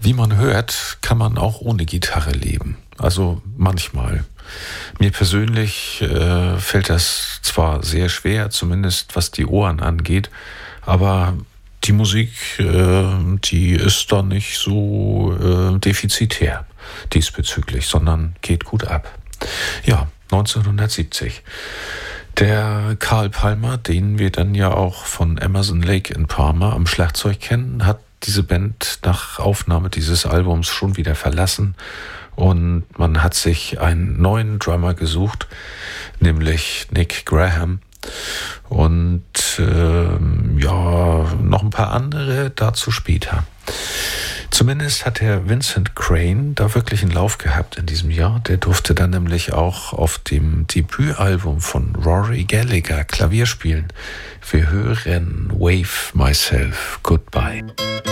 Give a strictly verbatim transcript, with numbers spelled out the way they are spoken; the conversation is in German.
Wie man hört, kann man auch ohne Gitarre leben. Also manchmal. Mir persönlich äh, fällt das zwar sehr schwer, zumindest was die Ohren angeht, aber die Musik, äh, die ist doch nicht so äh, defizitär diesbezüglich, sondern geht gut ab. Ja, neunzehnhundertsiebzig. Der Carl Palmer, den wir dann ja auch von Emerson, Lake and Palmer am Schlagzeug kennen, hat diese Band nach Aufnahme dieses Albums schon wieder verlassen und man hat sich einen neuen Drummer gesucht, nämlich Nick Graham und äh, ja, noch ein paar andere dazu später. Zumindest hat der Vincent Crane da wirklich einen Lauf gehabt in diesem Jahr. Der durfte dann nämlich auch auf dem Debütalbum von Rory Gallagher Klavier spielen. Wir hören Wave Myself Goodbye.